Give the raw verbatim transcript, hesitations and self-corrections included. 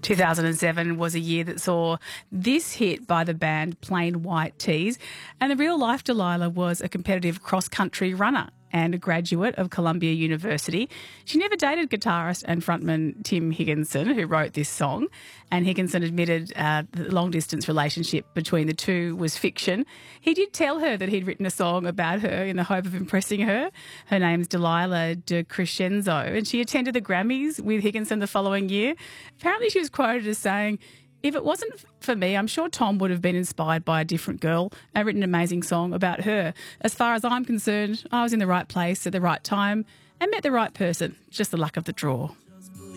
two thousand seven was a year that saw this hit by the band Plain White T's, and the real life Delilah was a competitive cross-country runner and a graduate of Columbia University. She never dated guitarist and frontman Tim Higginson, who wrote this song, and Higginson admitted uh, the long-distance relationship between the two was fiction. He did tell her that he'd written a song about her in the hope of impressing her. Her name's Delilah De Crescenzo, and she attended the Grammys with Higginson the following year. Apparently she was quoted as saying, "If it wasn't for me, I'm sure Tom would have been inspired by a different girl and written an amazing song about her. As far as I'm concerned, I was in the right place at the right time and met the right person. Just the luck of the draw."